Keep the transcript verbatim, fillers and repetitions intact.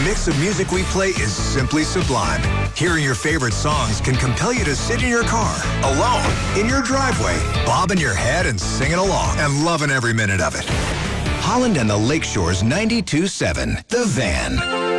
mix of music we play is simply sublime. Hearing your favorite songs can compel you to sit in your car, alone, in your driveway, bobbing your head and singing along, and loving every minute of it. Holland and the Lakeshore's ninety-two point seven, The Van.